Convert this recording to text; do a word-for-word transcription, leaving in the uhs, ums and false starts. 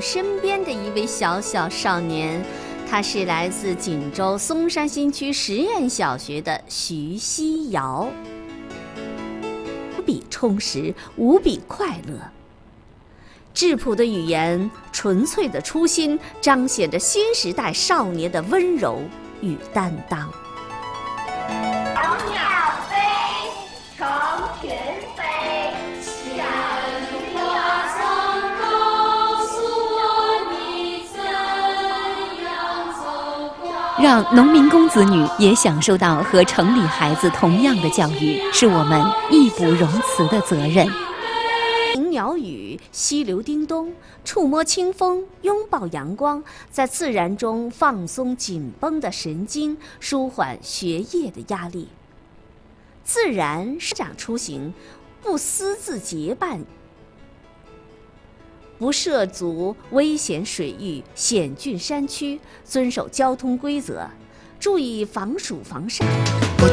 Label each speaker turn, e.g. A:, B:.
A: 身边的一位小小少年，他是来自锦州松山新区实验小学的徐希尧。无比充实，无比快乐。质朴的语言，纯粹的初心，彰显着新时代少年的温柔与担当。
B: 小鸟飞，成群飞，向我曾告诉我你怎样走过。
C: 让农民工子女也享受到和城里孩子同样的教育，是我们义不容辞的责任。
A: 听鸟语，溪流叮咚，触摸清风，拥抱阳光，在自然中放松紧绷的神经，舒缓学业的压力。自然师长出行，不私自结伴，不涉足危险水域、险峻山区，遵守交通规则，注意防暑防晒。